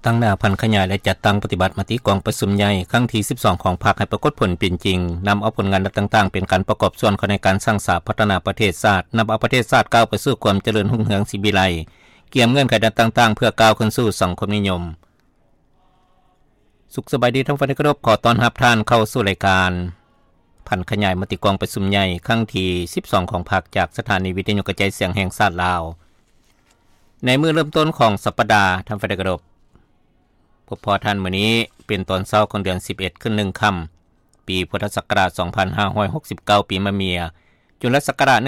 ตั้งหน้าพันขยายและจัดตั้งปฏิบัติมติกองประชุมใหญ่ครั้งที่12ของพรรคให้ปรากฏผลเป็นจริงนำเอาผลงานต่างๆเป็นการประกอบส่วนในการสร้างสรรค์พัฒนาประเทศชาตินำเอาประเทศชาติก้าวไปสู่ความเจริญรุ่งเรืองสิวิไลเกี่ยมเงื่อนไขต่างๆเพื่อก้าวขึ้นสู่สังคมนิยมสุขสบายดีท่านผู้ฟังที่เคารพขอต้อนรับท่านเข้าสู่รายการพันขยายมติกองประชุมใหญ่ครั้งที่12ของพรรคจากสถานีวิทยุกระจายเสียงแห่งชาติลาวในมื้อเริ่มต้นของสัปดาห์ท่านผู้ฟังที่เคารพพบพอท่านมื้อนี้เป็นตอนเช้าของเดือน11ขึ้น1ค่ำปีพุทธศักราช2569ปีมะเมียจุลศักราช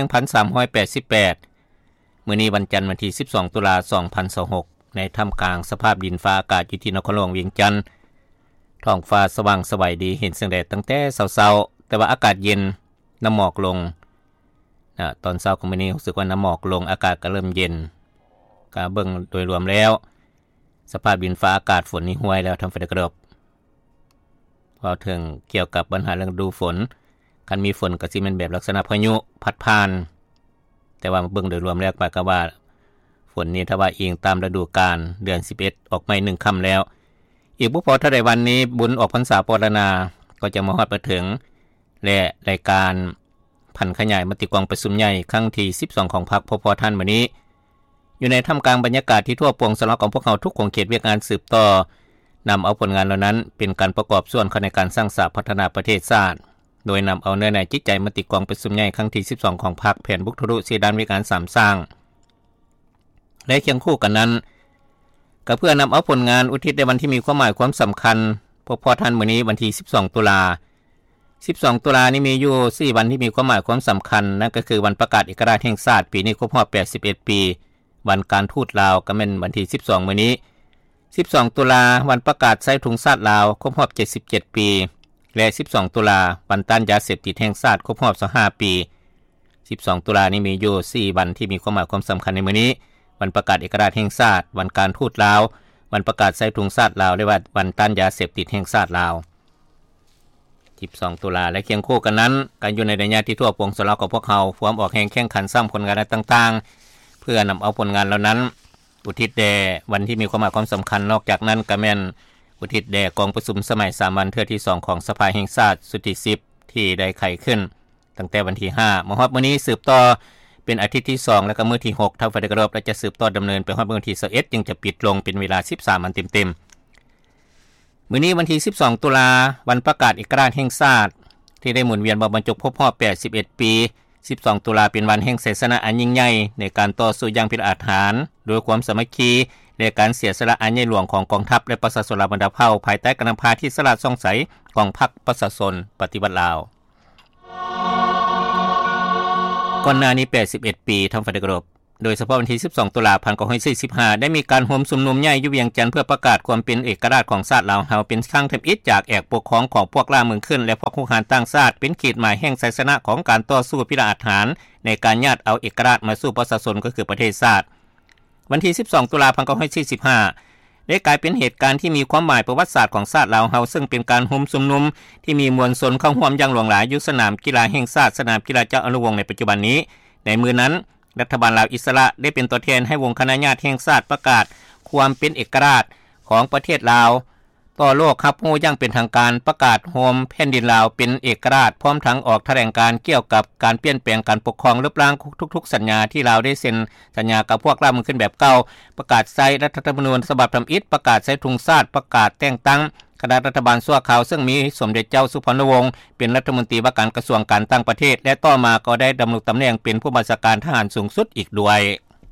1388มื้อนี้วันจันทร์วันที่12ตุลาคม2026ในท่ามกลางสภาพดินฟ้าอากาศอยู่ที่นครหลวงเวียงจันทน์ท้องฟ้าสว่างสวยดีเห็นแสงแดดตั้งแต่เช้าๆแต่ว่าอากาศเย็นน้ำหมอกลงตอนเช้าของมื้อนี้รู้สึกว่าน้ำหมอกลงอากาศก็เริ่มเย็นก็เบิ่งโดยรวมแล้วสภาพดินฟ้าอากาศฝนนี่ห้วยแล้วทำฝนกระดบพอถึงเกี่ยวกับปัญหาเรื่องฤดูฝนคันมีฝนก็สิเป็นแบบลักษณะพายุพัดผ่านแต่ว่าเบิ่งโดยรวมแล้วก็ว่าฝนนี่ถ้าว่าอิงตามฤดูกาลเดือน11ออกมา1ค่ำแล้วอีกบ่พอเท่าใดวันนี้บุญออกพรรษาปรณาก็จะมาฮอดมาถึงและรายการพันขยายมติกองประชุมใหญ่ครั้งที่12ของพรรคพอท่านมื้อนี้อยู่ในท่ามกลางบรรยากาศที่ทั่วปวงสำหรับของพวกเขาทุกของเขตเวียกงานสืบต่อนำเอาผลงานเหล่านั้นเป็นการประกอบส่วนในการสร้างสรรค์พัฒนาประเทศชาติโดยนำเอาเนื้อในจิตใจมติกองประชุมใหญ่ครั้งที่12ของพรรคแผนบุกทะลุ4ด้านวิการ3สร้างและเคียงคู่กันนั้นก็เพื่อนำเอาผลงานอุทิศในวันที่มีความหมายความสำคัญพอท่านมื้อนี้วันที่12ตุลานี้มีอยู่4วันที่มีความหมายความสำคัญนั่นก็คือวันประกาศเอกราชแห่งชาติปีนี้ครบรอบ81ปีวันการทูตลาวก็แม่นวันที่12มื้อนี้12ตุลาวันประกาศใส่ถุงชาติลาวครบรอบ77ปีและ12ตุลาวันต้านยาเสพติดแห่งชาติครบรอบ25ปี12ตุลานี้มีอยู่4วันที่มีความหมายความสำคัญในมื้อนี้วันประกาศเอกราชแห่งชาติวันการทูตลาววันประกาศใส่ถุงชาติลาวและวันต้านยาเสพติดแห่งชาติลาว12ตุลาและเคียงคู่กันนั้นการอยู่ในระยะที่ทั่วปวงสลาวของพวกเขาพร้อมออกแข่งขันซ้ำผลงานต่างๆเพื่อนำเอาผลงานเหล่านั้นอุทิศแด่วันที่มีความหมายความสำคัญนอกจากนั้นก็แม่นอุทิศแด่กองประชุมสมัย3วันเทื่อที่2ของสภาแห่งชาติสุดที่10ที่ได้ไขขึ้นตั้งแต่วันที่5มฮอดมื้อนี้สืบต่อเป็นอาทิตย์ที่2แล้วก็มื้อที่6ทางฝ่ายกรบและจะสืบต่อดำเนินไปฮอดมื้อที่21จึงจะปิดลงเป็นเวลา13วันเต็มๆมื้อนี้วันที่12ตุลาวันประกาศเอกราชแห่งชาติที่ได้หมุนเวียนมาบรรจบครบรอบ81ปี12ตุลาเป็นวันแห่งชัยชนะอันยิ่งใหญ่ในการต่อสู้อย่างพิอาถรรพ์โดยความสามัคคีและการเสียสละอันใหญ่หลวงของกองทัพและประชาชนลาวบรรดาเผ่าภายใต้การนำพาที่สละส่องใสของพรรคประชาชนปฏิวัติลาวก่อนหน้านี้81ปีทางฝ่ายกรบโดยเฉพาะวันที่12ตุลาคม1945ได้มีการโหมชุมนุมใหญ่อยู่เวียงจันทน์เพื่อประกาศความเป็นเอกราชของชาติลาวเฮาเป็นครั้งทำอิฐจากแอกปกครองของพวกล่าเมืองขึ้นและพวกคุกคามต่างชาติเป็นขีดหมายแห่งชัยชนะของการต่อสู้พิอาถรรพ์ในการญาติเอาเอกราชมาสู่ประชาชนก็คือประเทศชาติวันที่12ตุลาคม1945ได้กลายเป็นเหตุการณ์ที่มีความหมายประวัติศาสตร์ของชาติลาวเฮาซึ่งเป็นการโหมชุมนุมที่มีมวลชนเข้าร่วมอย่างหลวงหลายอยู่สนามกีฬาแห่งชาติสนามกีฬาเจ้าอนุวงศ์ในปัจจุบันนี้ในมื้อนั้นรัฐบาลลาวอิสระได้เป็นตัวแทนให้วงคณะญาติแห่งชาติประกาศความเป็นเอกราชของประเทศลาวต่อโลกรับรู้อย่างเป็นทางการประกาศโฮมแผ่นดินลาวเป็นเอกราชพร้อมทั้งออกแถลงการเกี่ยวกับการเปลี่ยนแปลงการปกครองรูปร่างทุกๆสัญญาที่ลาวได้เซ็นสัญญากับพวกลาวมันขึ้นแบบเก่าประกาศใช้รัฐธรรมนูญฉบับทำอิฐประกาศใช้ทุงชาติประกาศแต่งตั้งคณะรัฐบาลชั่วคราวซึ่งมีสมเด็จเจ้าสุพรรณวงศ์เป็นรัฐมนตรีว่าการกระทรวงการต่างประเทศและต่อมาก็ได้ดำรงตำแหน่งเป็นผู้บัญชาการทหารสูงสุดอีกด้วย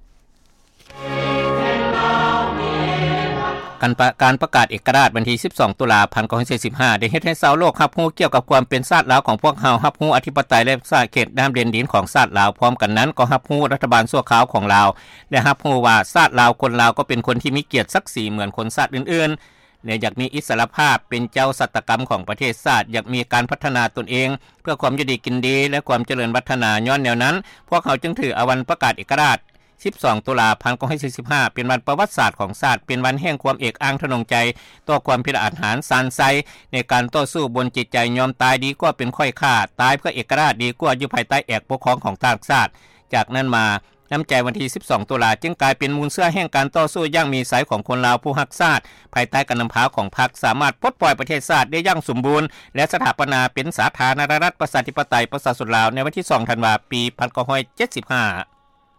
การประกาศเอกราชวันที่12ตุลาคม1945ได้เฮ็ดให้ชาวโลกรับรู้เกี่ยวกับความเป็นชาติลาวของพวกเฮารับรู้อธิปไตยและเขตน้ำเด่นดินของชาติลาวพร้อมกันนั้นก็รับรู้รัฐบาลชั่วคราวของลาวและรับรู้ว่าชาติลาวคนลาวก็เป็นคนที่มีเกียรติศักดิ์ศรีเหมือนคนชาติอื่นๆและอยากมีอิสรภาพเป็นเจ้าสัตกรรมของประเทศชาติอยากมีการพัฒนาตนเองเพื่อความอยู่ดีกินดีและความเจริญวัฒนาย้อนแนวนั้นพวกเขาจึงถือเอาวันประกาศเอกราช12ตุลาคม1945เป็นวันประวัติศาสตร์ของชาติเป็นวันแห่งความเอกอ้างทะนงใจต่อความพิอาถรรพ์ซานไซในการต่อสู้บนจิตใจยอมตายดีกว่าเป็นค่อยฆ่าตายเพื่อเอกราชดีกว่าอยู่ภายใต้แอกปกครองของต่างชาติจากนั้นมาน้ำใจวันที่12ตุลาจึงกลายเป็นมูลเสื้อแห่งการต่อสู้อย่างมีสายของคนลาวผู้รักชาติภายใต้การนำพาของพรรคสามารถปลดปล่อยประเทศชาติได้อย่างสมบูรณ์และสถาปนาเป็นสาธารณรัฐประชาธิปไตยประชาชนลาวในวันที่2ธันวาคมปี1975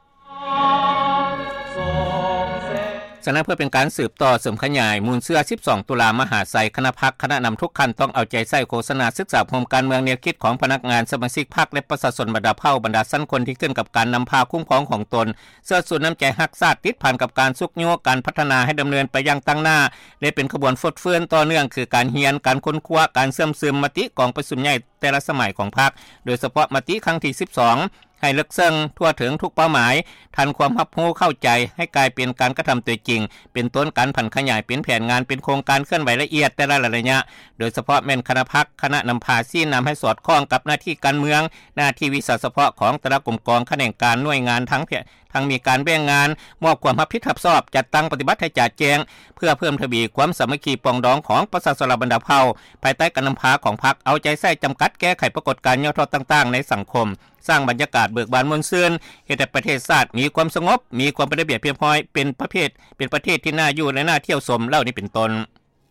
ฉะนั้นเพื่อเป็นการสืบต่อเสริมขยายมูลเสื้อ12ตุลามหาไสคณะพรรคคณะนำทุกขั้นต้องเอาใจใส่โฆษณาศึกษาโครงการเมืองแนวคิดของพนักงานสมาชิกพรรคและประชาชนบรรดาเผ่าบรรดาชั้นคนที่ขึ้นกับการนำพาคุ้มครองของตนเสื้อสูนน้ำใจฮักชาติติดพันกับการสุกยั่วการพัฒนาให้ดำเนินไปอย่างตั้งหน้าและเป็นขบวนฟดเฟื่อนต่อเนื่องคือการเรียนการค้นคว้าการเสื่อมซึมมติกองประชุมใหญ่แต่ละสมัยของพรรคโดยเฉพาะมติครั้งที่12ให้ลึกซึ้งทั่วถึงทุกเป้าหมายทันความรับรู้เข้าใจให้กลายเป็นการกระทำตัวจริงเป็นต้นการผันขยายเป็นแผนงานเป็นโครงการเคลื่อนไหวละเอียดแต่ละระยะโดยเฉพาะแม่นคณะพรรคคณะนำพาชี้นำให้สอดคล้องกับหน้าที่การเมืองหน้าที่วิสาสะเฉพาะของแต่ละกลุ่มกองแขนงการหน่วยงานทั้งมีการแบ่งงานมอบความรับผิดชอบจัดตั้งปฏิบัติให้จัดแจงเพื่อเพิ่มทวีความสามัคคีปองดองของประชาชนบรรดาเผ่าภายใต้การนำพาของพรรคเอาใจใส่จำกัดแก้ไขปรากฏการณ์ย่อท้อต่างๆในสังคมสร้างบรรยากาศเบิกบานม่วนซื่นเฮ็ดให้ประเทศชาติมีความสงบมีความเป็นระเบียบเรียบร้อยเป็นประเทศที่น่าอยู่และน่าเที่ยวชมเหล่านี้เป็นต้น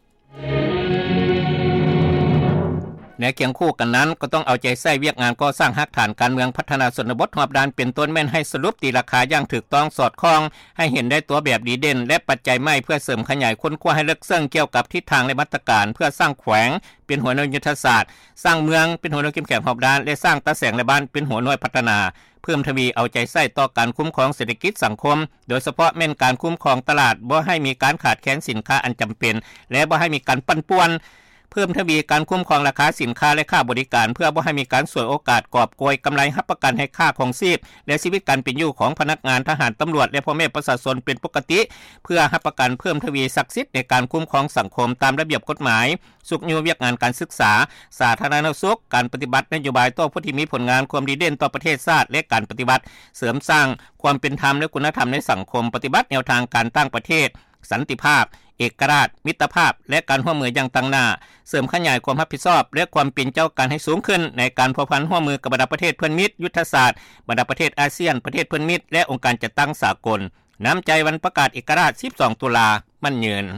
ในเคียงคู่กันนั้นก็ต้องเอาใจใส่เวียกงานก่อสร้างรากฐานการเมืองพัฒนาชนบทรอบด้านเป็นต้นแม่นให้สรุปตีราคาอย่างถูกต้องสอดคล้องให้เห็นได้ตัวแบบดีเด่นและปัจจัยใหม่เพื่อเสริมขยายค้นคว้าให้ลึกซึ้งเกี่ยวกับทิศทางและมาตรการเพื่อสร้างแขวงเป็นหัวหน่วยยุทธศาสตร์สร้างเมืองเป็นหัวหน่วยเข้มแข็งรอบด้านและสร้างตาแสงและบ้านเป็นหัวหน่วยพัฒนาเพิ่มทวีเอาใจใส่ต่อการคุ้มครองเศรษฐกิจสังคมโดยเฉพาะแม่นการคุ้มครองตลาดบ่ให้มีการขาดแคลนสินค้าอันจำเป็นและบ่ให้มีการปั่นป่วนเพิ่มทวีการคุ้มครองราคาสินค้าและค่าบริการเพื่อบ่ให้มีการสวยโอกาสกอบโกยกำไรรับประกันให้ค่าของชีพและชีวิตการเป็นอยู่ของพนักงานทหารตำรวจและพ่อแม่ประชาชนเป็นปกติเพื่อรับประกันเพิ่มทวีศักดิ์สิทธิ์ในการคุ้มครองสังคมตามระเบียบกฎหมายสุขอยู่เวียกงานการศึกษาสาธารณสุขการปฏิบัตินโยบายต่อผู้ที่มีผลงานความดีเด่นต่อประเทศชาติและการปฏิบัติเสริมสร้างความเป็นธรรมและคุณธรรมในสังคมปฏิบัติแนวทางการตั้งประเทศสันติภาพเอกราชมิตรภาพและการร่วมมืออย่างตั้งหน้าเสริมขยายความรับผิดชอบและความเป็นเจ้าการให้สูงขึ้นในการพัวพันร่วมมือกับบรรดาประเทศเพื่อนมิตรยุทธศาสตร์บรรดาประเทศอาเซียนประเทศเพื่อนมิตรและองค์การจัดตั้งสากลน้ำใจวันประกาศเอกราช12ตุลามั่นยืน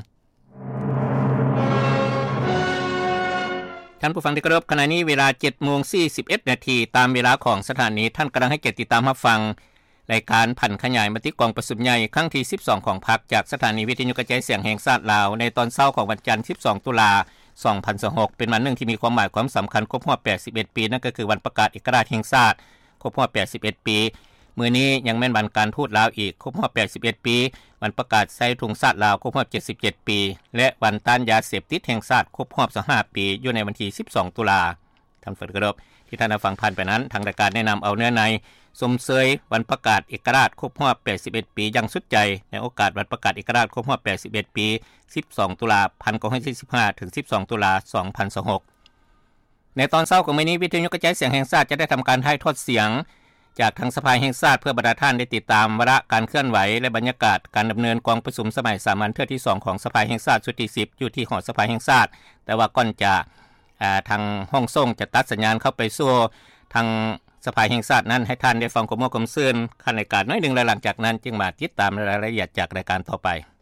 ท่านผู้ฟังที่เคารพขณะนี้เวลา 7:41 นาทีตามเวลาของสถานีท่านกำลังให้เกียรติติดตามรับฟังรายการผันขยายมติกองประชุมใหญ่ครั้งที่12ของพรรคจากสถานีวิทยุกระจายเสียงแห่งชาติลาวในตอนเช้าของวันจันทร์12ตุลา2026เป็นวันหนึ่งที่มีความหมายความสำคัญครบรอบ81ปีนั่นก็คือวันประกาศเอกราชแห่งชาติครบรอบ81ปีมื้อนี้ยังแม่นวันการทูตลาวอีกครบรอบ81ปีวันประกาศใส่ถุงชาติลาวครบรอบ77ปีและวันต้านยาเสพติดแห่งชาติครบรอบ25ปีอยู่ในวันที่12ตุลาท่านผู้ฟังที่ท่านฟังผ่านไปนั้นทางรายการแนะนําเอาเนื้อในสมเสยวันประกาศเอกราชครบรอบ81ปีอย่างสุดใจในโอกาสวันประกาศเอกราชครบรอบ81ปี12ตุลา1945ถึง12ตุลา2026ในตอนเช้าของมื้อนี้วิทยุกระจายเสียงแห่งชาติจะได้ทําการถ่ายทอดเสียงจากทางสภาแห่งชาติเพื่อบรรดาท่านได้ติดตามวาระการเคลื่อนไหวและบรรยากาศการดำเนินกองประชุมสมัยสามัญเทื่อที่2ของสภาแห่งชาติชุดที่10อยู่ที่หอสภาแห่งชาติแต่ว่าก่อนจะทางห้องส่งจะตัดสัญญาณเข้าไปสู่ทางสภาแห่งชาตินั้นให้ท่านได้ฟังความมั่วความซื่นขั้นรายการน้อยนึงแล้วหลังจากนั้นจึงมาติดตามรายละเอียดจากรายการต่อไป